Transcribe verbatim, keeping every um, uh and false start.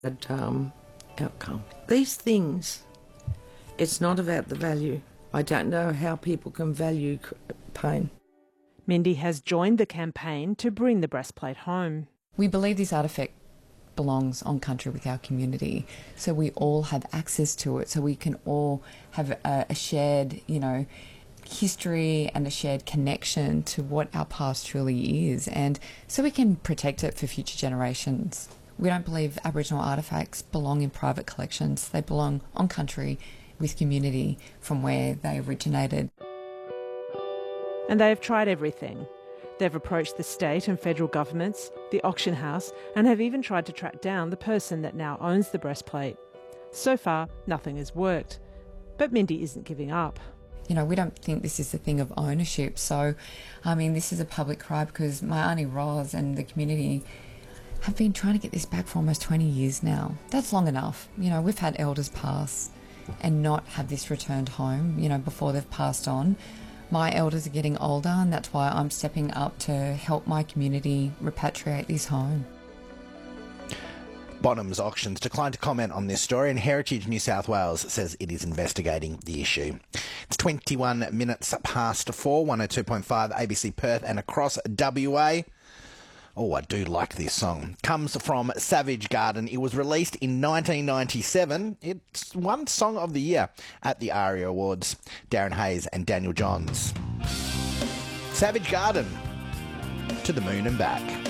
That um, outcome. These things, it's not about the value. I don't know how people can value pain. Mindy has joined the campaign to bring the breastplate home. We believe this artefact belongs on country with our community, so we all have access to it, so we can all have a, a shared, you know, history and a shared connection to what our past truly is, and so we can protect it for future generations. We don't believe Aboriginal artefacts belong in private collections. They belong on country with community from where they originated. And they have tried everything. They've approached the state and federal governments, the auction house, and have even tried to track down the person that now owns the breastplate. So far, nothing has worked. But Mindy isn't giving up. You know, we don't think this is a thing of ownership. So, I mean, this is a public cry because my Auntie Ros and the community have been trying to get this back for almost twenty years now. That's long enough. You know, we've had elders pass and not have this returned home, you know, before they've passed on. My elders are getting older, and that's why I'm stepping up to help my community repatriate this home. Bonhams Auctions declined to comment on this story, and Heritage New South Wales says it is investigating the issue. It's twenty-one minutes past four, one oh two point five A B C Perth and across W A. Oh, I do like this song. Comes from Savage Garden. It was released in nineteen ninety-seven. It's won Song of the Year at the ARIA Awards. Darren Hayes and Daniel Johns. Savage Garden. To the moon and back.